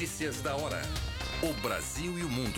Notícias da hora. O Brasil e o mundo.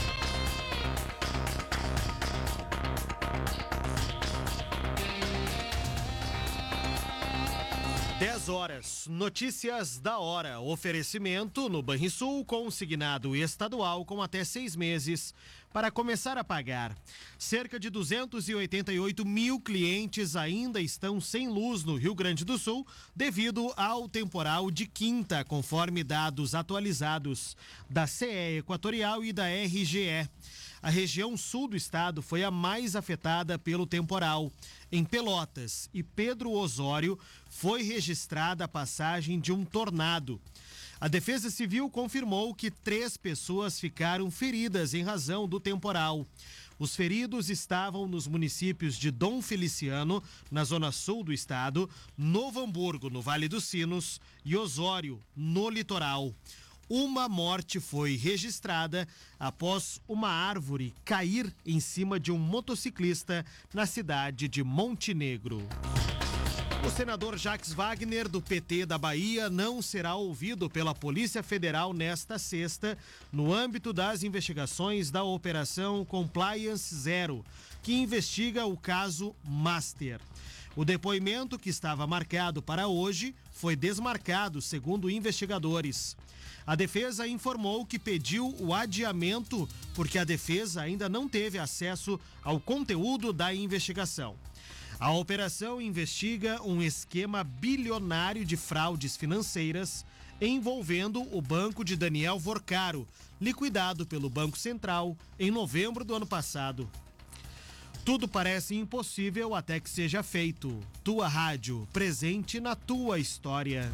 10 horas, notícias da hora. Oferecimento no Banrisul, consignado estadual com até 6 meses para começar a pagar. Cerca de 288 mil clientes ainda estão sem luz no Rio Grande do Sul devido ao temporal de quinta, conforme dados atualizados da CE Equatorial e da RGE. A região sul do estado foi a mais afetada pelo temporal. Em Pelotas e Pedro Osório foi registrada a passagem de um tornado. A Defesa Civil confirmou que 3 pessoas ficaram feridas em razão do temporal. Os feridos estavam nos municípios de Dom Feliciano, na zona sul do estado, Novo Hamburgo, no Vale dos Sinos, e Osório, no litoral. Uma morte foi registrada após uma árvore cair em cima de um motociclista na cidade de Montenegro. O senador Jacques Wagner, do PT da Bahia, não será ouvido pela Polícia Federal nesta sexta, no âmbito das investigações da Operação Compliance Zero, que investiga o caso Master. O depoimento, que estava marcado para hoje, foi desmarcado, segundo investigadores. A defesa informou que pediu o adiamento porque a defesa ainda não teve acesso ao conteúdo da investigação. A operação investiga um esquema bilionário de fraudes financeiras envolvendo o banco de Daniel Vorcaro, liquidado pelo Banco Central em novembro do ano passado. Tudo parece impossível até que seja feito. Tua Rádio, presente na tua história.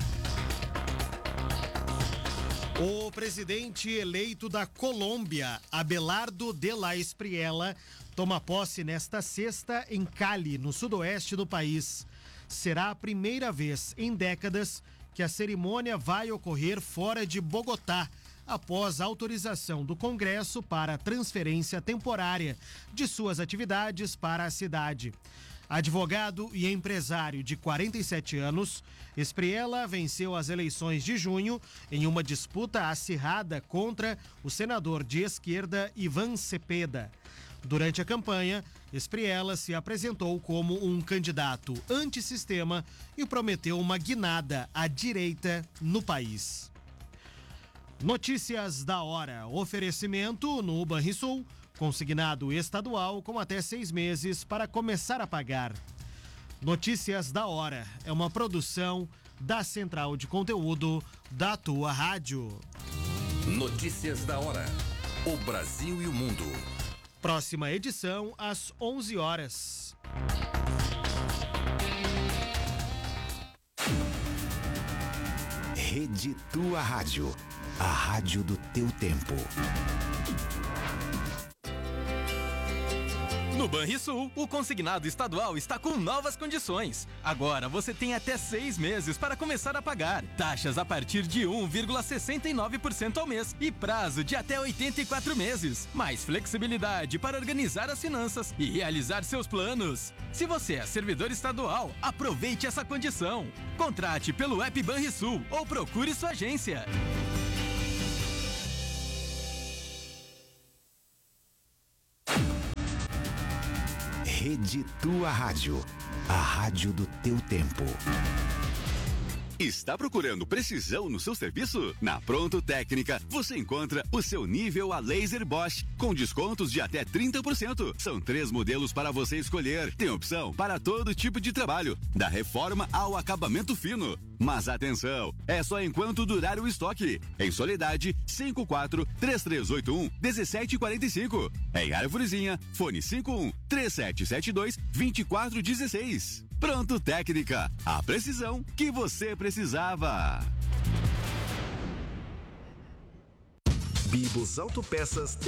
O presidente eleito da Colômbia, Abelardo de la Espriella, toma posse nesta sexta em Cali, no sudoeste do país. Será a primeira vez em décadas que a cerimônia vai ocorrer fora de Bogotá, após a autorização do Congresso para a transferência temporária de suas atividades para a cidade. Advogado e empresário de 47 anos, Espriella venceu as eleições de junho em uma disputa acirrada contra o senador de esquerda Iván Cepeda. Durante a campanha, Espriella se apresentou como um candidato antissistema e prometeu uma guinada à direita no país. Notícias da hora. Oferecimento no Banrisul, consignado estadual com até 6 meses para começar a pagar. Notícias da hora é uma produção da Central de Conteúdo da Tua Rádio. Notícias da hora. O Brasil e o mundo. Próxima edição às 11 horas. Rede Tua Rádio. A rádio do teu tempo. No Banrisul, o consignado estadual está com novas condições. Agora você tem até 6 meses para começar a pagar. Taxas a partir de 1,69% ao mês e prazo de até 84 meses. Mais flexibilidade para organizar as finanças e realizar seus planos. Se você é servidor estadual, aproveite essa condição. Contrate pelo app Banrisul ou procure sua agência. Rede Tua Rádio. A rádio do teu tempo. Está procurando precisão no seu serviço? Na Pronto Técnica, você encontra o seu nível a laser Bosch, com descontos de até 30%. São 3 modelos para você escolher. Tem opção para todo tipo de trabalho, da reforma ao acabamento fino. Mas atenção, é só enquanto durar o estoque. Em Soledade, 54-3381-1745. Em Arvorezinha, fone 51-3772-2416. Pronto Técnica, a precisão que você precisava. Bibos Autopeças